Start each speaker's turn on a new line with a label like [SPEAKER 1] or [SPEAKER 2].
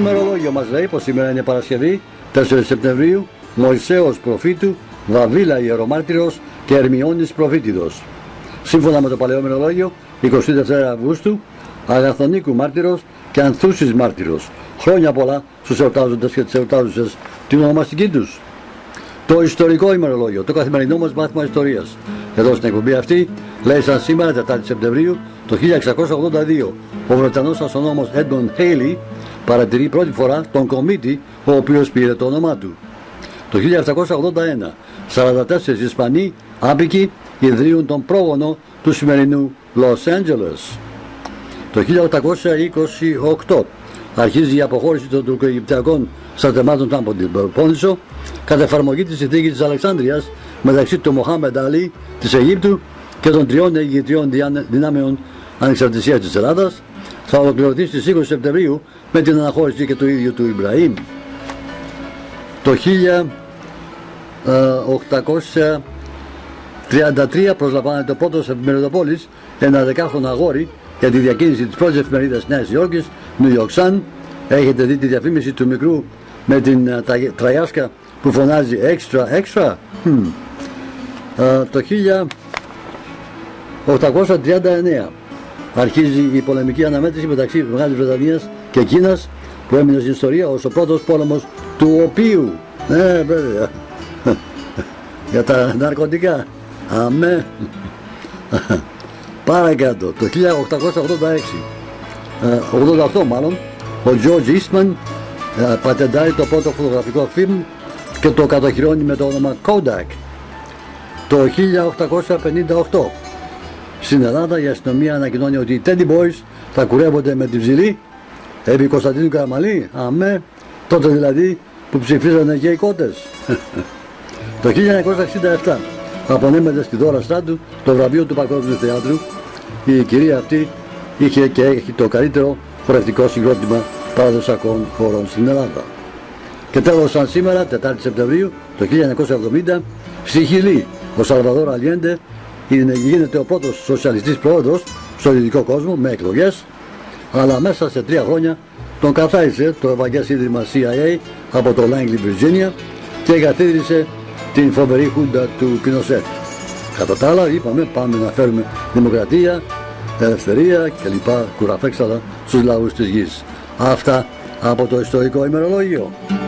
[SPEAKER 1] ημερολόγιο μας λέει πως σήμερα είναι Παρασκευή, 4 Σεπτεμβρίου, Μωυσέος προφήτου, Βαβίλα ιερομάρτυρος και Ερμιώνης προφήτηδος. Σύμφωνα με το παλαιό ημερολόγιο, 22 Αυγούστου, Αγαθονίκου μάρτυρος και Ανθούσης μάρτυρος. Χρόνια πολλά στους εορτάζοντες και τις εορτάζουσες την ονομαστική τους. Το ιστορικό ημερολόγιο, το καθημερινό μας μάθημα ιστορίας. Εδώ στην εκπομπή αυτή λέει σαν σήμερα, 4 Σεπτεμβρίου, το 1682, ο Βρετανός αστρονόμος Edmund Halley παρατηρεί πρώτη φορά τον κομήτη, ο οποίος πήρε το όνομά του. Το 1781, 44 Ισπανοί άμπικοι ιδρύουν τον πρόγονο του σημερινού Los Angeles. Το 1828 αρχίζει η αποχώρηση των τουρκοαιγυπτιακών στρατευμάτων από την Πελοπόννησο κατά εφαρμογή της συνθήκης της Αλεξάνδρειας μεταξύ του Μοχάμεντ Αλή της Αιγύπτου και των τριών Αιγυπτιών δυνάμεων ανεξαρτησίας της Ελλάδας. Θα ολοκληρωθεί στις 20 Σεπτεμβρίου με την αναχώρηση και του ίδιου του Ιμπραήμ. Το 1833 προσλαμβάνεται ο πρώτος εφημεριδοπόλης, ένα 10χρονο αγόρι, για τη διακίνηση της πρώτης εφημερίδας Νέας Υόρκης, New York Sun. Έχετε δει τη διαφήμιση του μικρού με την τραγιάσκα που φωνάζει extra extra? Το 1839 αρχίζει η πολεμική αναμέτρηση μεταξύ Μεγάλης Βρετανίας και Κίνας, που έμεινε στην ιστορία ως ο πρώτος πόλεμος του οποίου, βέβαια, για τα ναρκωτικά. Αμέ. Παρακάτω, το 1888 μάλλον, ο George Eastman πατεντάρει το πρώτο φωτογραφικό φιλμ και το κατοχυρώνει με το όνομα Kodak. Το 1858 στην Ελλάδα η αστυνομία ανακοινώνει ότι οι Teddy Boys θα κουρεύονται με την ψηλή επί Κωνσταντίνου Καραμαλή. Αμέ, τότε δηλαδή που ψηφίζανε και οι κότες. Το 1967 απονέμεται στη Δώρα Στράτου το βραβείο του Παγκόσμιου Θεάτρου. Η κυρία αυτή είχε και έχει το καλύτερο χορευτικό συγκρότημα παραδοσιακών χωρών στην Ελλάδα. Και τέλος, σαν σήμερα, 4 Σεπτεμβρίου το 1970, στη Χιλή, ο Σαλβαδόρ Αλιέντε γίνεται ο πρώτος σοσιαλιστής πρόεδρος στο δυτικό κόσμο με εκλογές, αλλά μέσα σε 3 χρόνια τον καθάρισε το Ευαγγές Ίδρυμα CIA από το Langley, Virginia, και εγκαθίδρυσε την φοβερή χούντα του Πινοσέτ. Κατά τα άλλα, είπαμε, πάμε να φέρουμε δημοκρατία, ελευθερία κλπ. Κουραφέξαλα στους λαούς της γης. Αυτά από το ιστορικό ημερολόγιο.